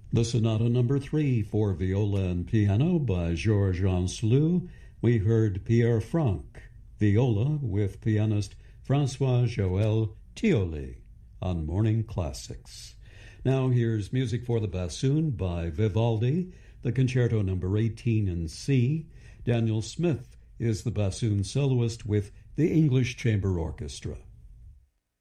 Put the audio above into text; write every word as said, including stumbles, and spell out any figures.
The Sonata Number Three for viola and piano by Georges Ancelou. We heard Pierre Franck, viola with pianist Francois-Joël Thiollet on Morning Classics. Now here's music for the bassoon by Vivaldi, the Concerto Number eighteen in C. Daniel Smith is the bassoon soloist with the English Chamber Orchestra.